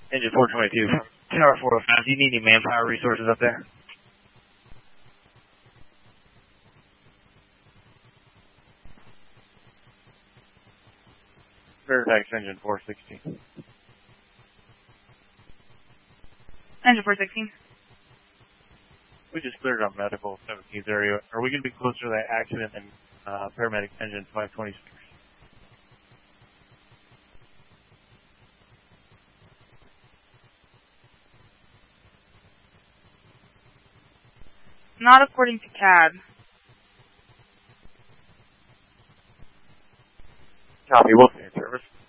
Engine 422 from Tower 405. Do you need any manpower resources up there? Veritex engine 416. Engine 416. We just cleared on medical 17th area. Are we going to be closer to that accident than paramedic engine 526? Not according to CAD. Copy, we'll stay in service.